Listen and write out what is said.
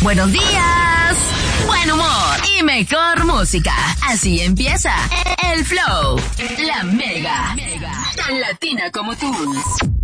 Buenos días, buen humor y mejor música. Así empieza el Flow, la Mega, tan latina como tú.